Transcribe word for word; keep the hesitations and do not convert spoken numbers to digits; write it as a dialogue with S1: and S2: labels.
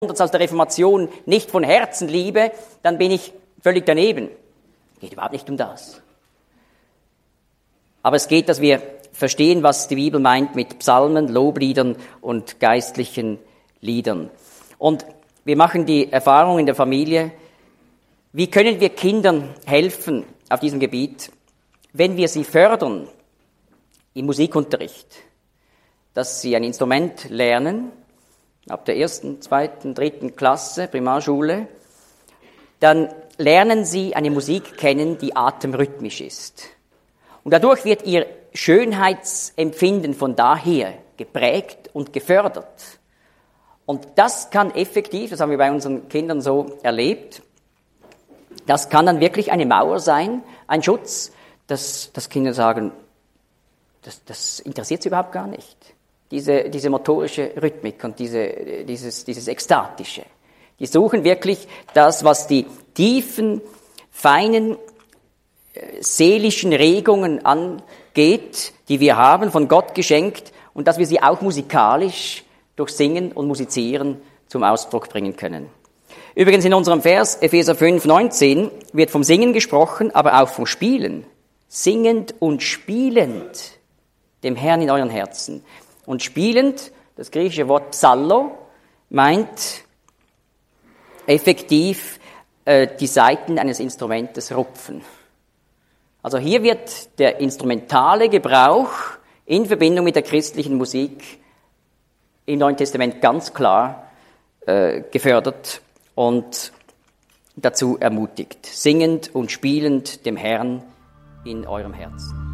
S1: aus der Reformation nicht von Herzen liebe, dann bin ich völlig daneben. Geht überhaupt nicht um das. Aber es geht, dass wir verstehen, was die Bibel meint mit Psalmen, Lobliedern und geistlichen Liedern. Und wir machen die Erfahrung in der Familie, wie können wir Kindern helfen auf diesem Gebiet, wenn wir sie fördern im Musikunterricht, dass sie ein Instrument lernen, ab der ersten, zweiten, dritten Klasse, Primarschule, dann lernen sie eine Musik kennen, die atemrhythmisch ist. Und dadurch wird ihr Schönheitsempfinden von daher geprägt und gefördert. Und das kann effektiv, das haben wir bei unseren Kindern so erlebt, das kann dann wirklich eine Mauer sein, ein Schutz, dass, dass Kinder sagen, das, das interessiert sie überhaupt gar nicht. Diese, diese motorische Rhythmik und diese, dieses, dieses Ekstatische. Die suchen wirklich das, was die tiefen, feinen, seelischen Regungen angeht, die wir haben, von Gott geschenkt, und dass wir sie auch musikalisch durch Singen und Musizieren zum Ausdruck bringen können. Übrigens in unserem Vers Epheser fünf, neunzehn wird vom Singen gesprochen, aber auch vom Spielen. Singend und spielend dem Herrn in euren Herzen. Und spielend, das griechische Wort psallo, meint effektiv äh, die Saiten eines Instrumentes rupfen. Also hier wird der instrumentale Gebrauch in Verbindung mit der christlichen Musik im Neuen Testament ganz klar äh, gefördert und dazu ermutigt. Singend und spielend dem Herrn in eurem Herzen.